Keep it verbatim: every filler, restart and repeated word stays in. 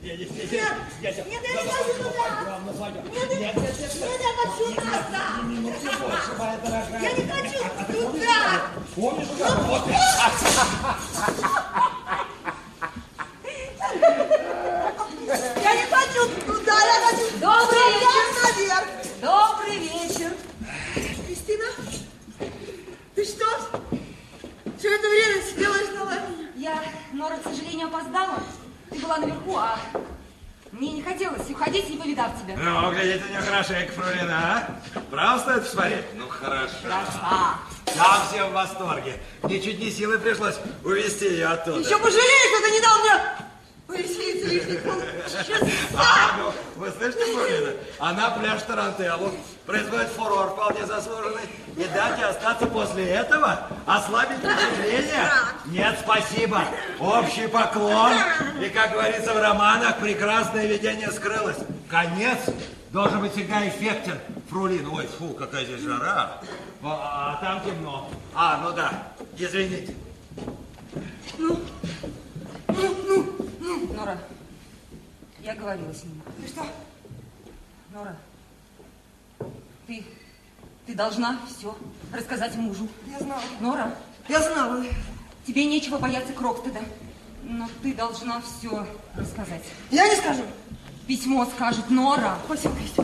Нет, нет, нет, Нет, нет, нет, я не хочу туда. Нет, нет, нет, нет, я хочу назад. Минутки больше, моя дорогая. Я не хочу А ты туда. Помнишь, как вот? Я не хочу туда, я хочу Добрый вечер. наверх. Добрый вечер. Кристина, ты что? Все это время сидела и ждала меня? Я, Нора, к сожалению, опоздала. Ты была наверху, а мне не хотелось уходить, не повидав тебя. Ну, глядите, не хорошо, Фролина, а? Право стоит посмотреть? Ну, хорошо. Краса. Там все в восторге. Мне чуть не силой пришлось увезти ее оттуда. Еще пожалеешь, что ты не дал мне повеселиться лишних полчаса. А, ну, вы слышите, Фролина? Она пляж Тарантеллу, производит фурор вполне заслуженный. И дать ей остаться после этого? Ослабить впечатление? Нет, спасибо. Общий поклон. И, как говорится в романах, прекрасное видение скрылось. Конец должен быть всегда эффектен. Фролина, ой, фу, какая здесь жара. А, а там темно. А, ну да, извините. Нора, я говорила с ним. Ты что? Нора, ты, ты должна все рассказать мужу. Я знала. Нора, Я знала. тебе нечего бояться Крокстеда, но ты должна все рассказать. Я не скажу. Письмо скажет Нора. Спасибо, Кристина.